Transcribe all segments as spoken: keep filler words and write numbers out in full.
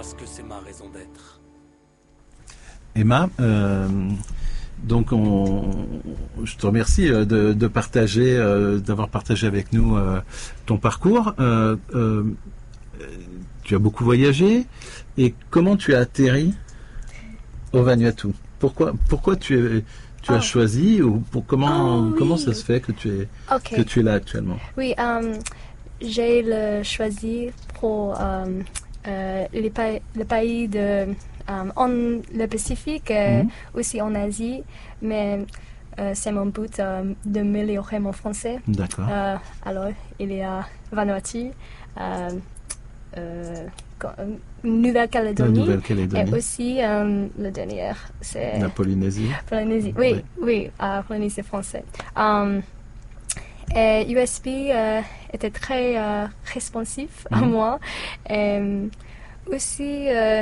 parce que c'est ma raison d'être. Emma, euh, donc on, je te remercie de, de partager, euh, d'avoir partagé avec nous euh, ton parcours. Euh, euh, tu as beaucoup voyagé et comment tu as atterri au Vanuatu? Pourquoi, pourquoi tu, es, tu oh. as choisi ou pour, comment, oh, oui. comment ça se fait que tu es, okay. que tu es là actuellement? Oui, um, j'ai le choisi pour um, euh, les pa- le pays de um, en le Pacifique, euh, mm-hmm. aussi en Asie, mais euh, c'est mon but euh, de m'améliorer mon français. D'accord. Euh, alors, il y a Vanuatu, euh, euh, Nouvelle-Calédonie, Nouvelle-Calédonie, et aussi euh, le dernier, c'est la Polynésie. Polynésie, oui, oui, oui euh, Polynésie français. Um, et U S B euh, était très euh, responsif mm-hmm. à moi. Et, aussi, euh,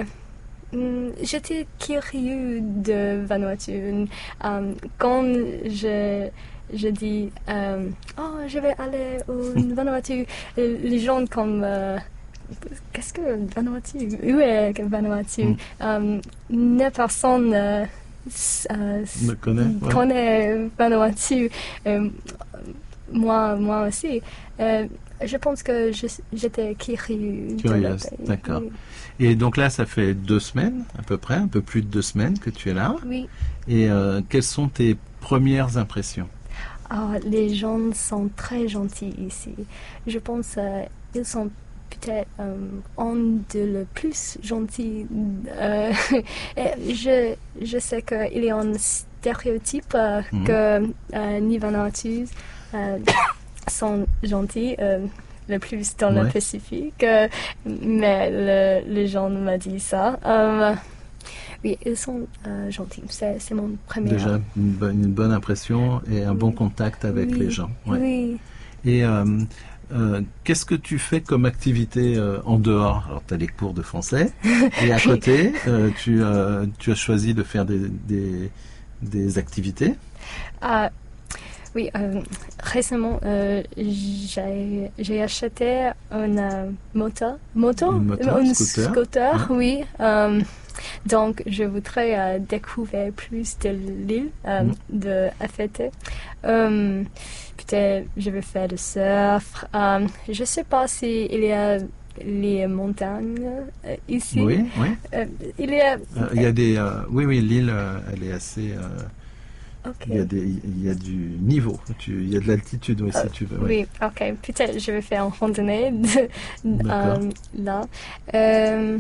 j'étais curieux de Vanuatu. Um, quand je je dis euh, oh, je vais aller au Vanuatu, les gens comme euh, qu'est-ce que Vanuatu? Où est Vanuatu? Mm. Um, ne personne euh, euh, me connaît, connaît ouais. Vanuatu. Euh, moi, moi aussi. Euh, je pense que je, j'étais curieuse. Curieuse, d'accord. Oui. Et donc là, ça fait deux semaines à peu près, un peu plus de deux semaines que tu es là. Oui. Et euh, quelles sont tes premières impressions? Oh, les gens sont très gentils ici. Je pense qu'ils euh, sont peut-être euh, un de le plus gentils. Euh, je, je sais qu'il y a un stéréotype euh, mm-hmm. que euh, les Vanuatus euh, sont gentils. Euh, le plus dans ouais. le Pacifique, euh, mais le, les gens m'ont dit ça. Euh, oui, ils sont euh, gentils. C'est, c'est mon premier. Déjà une bonne, une bonne impression et un oui. bon contact avec oui. les gens. Ouais. Oui. Et euh, euh, qu'est-ce que tu fais comme activité euh, en dehors? Alors, tu as les cours de français et à côté, euh, tu, euh, tu as choisi de faire des, des, des activités. Uh, Oui, euh, récemment, euh, j'ai, j'ai acheté une euh, moto, moto, une moto, un scooter, scooter ouais. oui. Euh, donc, je voudrais euh, découvrir plus de l'île euh, mm. de Afete. Euh, peut-être je vais faire du surf. Euh, je ne sais pas s'il y a les montagnes euh, ici. Oui, oui. Euh, il y a... Euh, il y a des... Euh, oui, oui, l'île, euh, elle est assez... Euh, Okay. Il, y a des, il y a du niveau, tu, il y a de l'altitude oui, uh, si tu veux. Ouais. Oui, ok. Peut-être je vais faire une randonnée de, euh, là. Euh,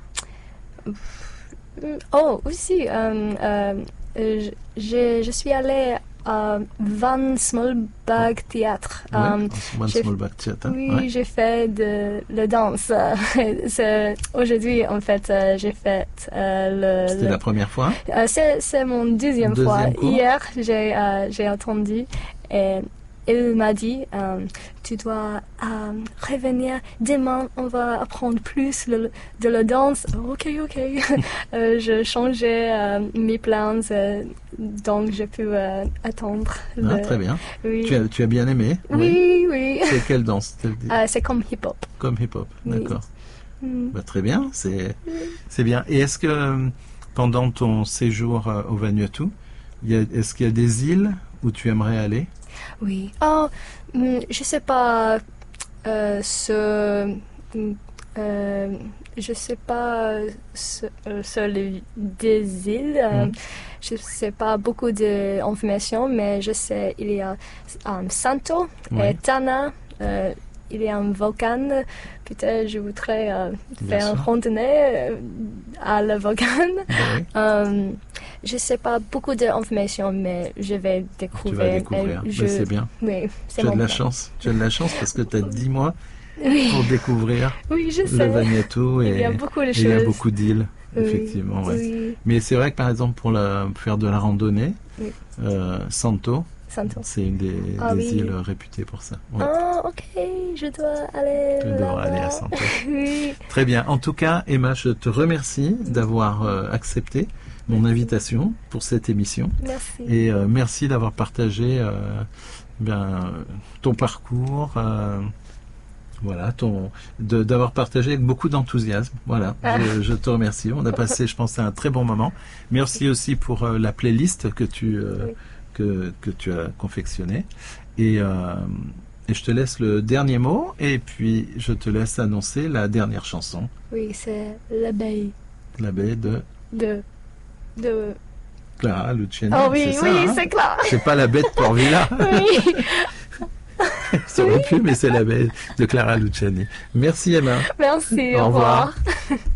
oh, aussi, euh, euh, je, je suis allée à Van Smolbag Theatre. Ouais, um, Van Smolbag Theatre. Oui, ouais. j'ai fait de la danse. c'est, aujourd'hui, en fait, euh, j'ai fait euh, le... C'était le, la première fois euh, c'est, c'est mon deuxième, deuxième fois. Cours. Hier, j'ai, euh, j'ai entendu et il m'a dit, euh, tu dois euh, revenir demain, on va apprendre plus le, de la danse. Ok, ok. euh, je changeais euh, mes plans, euh, donc je peux euh, attendre. Ah, le... très bien. Oui. Tu, as, tu as bien aimé? Oui, oui. oui. C'est quelle danse? euh, C'est comme hip-hop. Comme hip-hop, oui. d'accord. Mm. Bah, très bien, c'est, oui. c'est bien. Et est-ce que pendant ton séjour euh, au Vanuatu, il y a, est-ce qu'il y a des îles où tu aimerais aller? Oui. Oh, je sais pas euh, ce... Euh, je sais pas sur ce, les, des îles. Euh, mm. Je sais pas beaucoup d'informations, mais je sais il y a um, Santo oui. et Tana. Euh, il y a un volcan. Peut-être je voudrais euh, faire une randonnée euh, à le volcan. Oui. um, je ne sais pas beaucoup d'informations, mais je vais découvrir. Tu vas découvrir, je... c'est bien. Oui, c'est tu as mon de la plan. chance. Tu as de la chance parce que tu as dix mois oui. pour découvrir oui, je le sais. Vanuatu. Et il y a beaucoup de et choses. Il y a beaucoup d'îles, oui. effectivement. Ouais. Oui. Mais c'est vrai que par exemple, pour la, faire de la randonnée, oui. euh, Santo, Santo. c'est une des, ah, des oui. îles réputées pour ça. Ouais. Ah, ok, je dois aller. Tu devras aller à Santo. oui. Très bien. En tout cas, Emma, je te remercie d'avoir euh, accepté mon invitation pour cette émission. Merci. Et euh, merci d'avoir partagé euh, bien, ton parcours, euh, Voilà, ton, de, d'avoir partagé avec beaucoup d'enthousiasme. Voilà, Ah. je, je te remercie. On a passé, je pense, un très bon moment. Merci aussi pour euh, la playlist que tu, euh, Oui. que, que tu as confectionnée. Et, euh, et je te laisse le dernier mot, et puis je te laisse annoncer la dernière chanson, Oui, c'est l'abeille l'abeille de de... de... Clara Luciani. Oh oui, c'est ça, oui, hein c'est clair. C'est pas la baie de Port-Villa. Oui. Ça aurait pu, mais c'est la baie de Clara Luciani. Merci Emma. Merci, Au au revoir. revoir.